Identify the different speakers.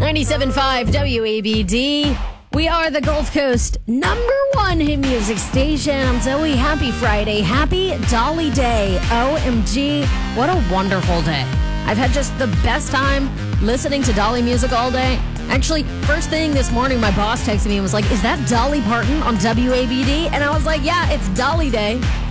Speaker 1: 97.5 WABD. We are the Gulf Coast #1 hit music station. I'm Zoe. Happy Friday. Happy Dolly Day. OMG. What a wonderful day. I've had just the best time listening to Dolly music all day. Actually, first thing this morning, my boss texted me and was like, "Is that Dolly Parton on WABD?" And I was like, "Yeah, it's Dolly Day."